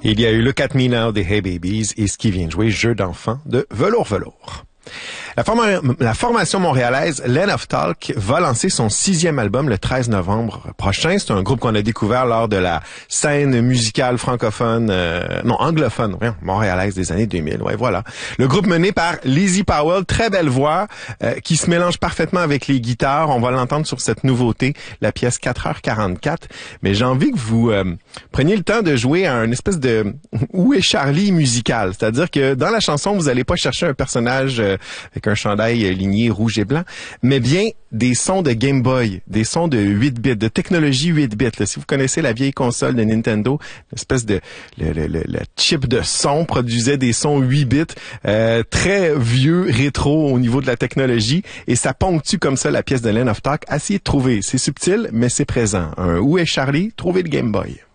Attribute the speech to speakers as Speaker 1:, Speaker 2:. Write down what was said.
Speaker 1: Il y a eu Look at Me Now des Hey Babies et ce qui vient de jouer Jeu d'enfant de Velours Velours. La formation montréalaise Land of Talk va lancer son 6e album le 13 novembre prochain. C'est un groupe qu'on a découvert lors de la scène musicale francophone, anglophone, montréalaise des années 2000. Ouais, voilà. Le groupe mené par Lizzie Powell, très belle voix, qui se mélange parfaitement avec les guitares. On va l'entendre sur cette nouveauté, la pièce 4h44. Mais j'ai envie que vous preniez le temps de jouer à une espèce de Où est Charlie musical. C'est-à-dire que dans la chanson, vous n'allez pas chercher un personnage avec un chandail ligné rouge et blanc, mais bien des sons de Game Boy, des sons de 8 bits, de technologie 8 bits. Là. Si vous connaissez la vieille console de Nintendo, une espèce de le chip de son produisait des sons 8 bits, très vieux, rétro au niveau de la technologie, et ça ponctue comme ça la pièce de Land of Talk. Essayez de trouver, c'est subtil, mais c'est présent. Un Où est Charlie? Trouvez le Game Boy.